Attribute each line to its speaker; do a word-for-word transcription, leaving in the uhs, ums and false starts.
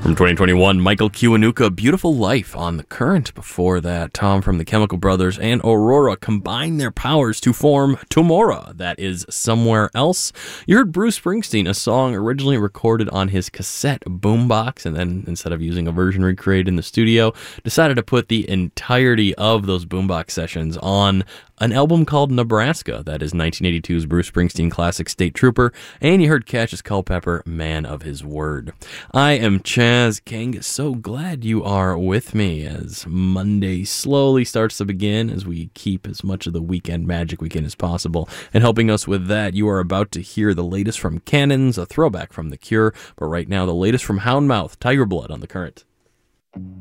Speaker 1: From twenty twenty-one, Michael Kiwanuka, Beautiful Life on The Current. Before that, Tom from the Chemical Brothers and Aurora combine their powers to form Tomorrow, that is Somewhere Else. You heard Bruce Springsteen, a song originally recorded on his cassette boombox, and then instead of using a version recreated in the studio, decided to put the entirety of those boombox sessions on an album called Nebraska, that is nineteen eighty-two's Bruce Springsteen classic State Trooper, and you heard Cassius Culpepper, Man of His Word. I am Chaz King, so glad you are with me as Monday slowly starts to begin, as we keep as much of the weekend magic we can as possible. And helping us with that, you are about to hear the latest from Cannons, a throwback from The Cure, but right now the latest from Houndmouth, Tiger Blood on The Current.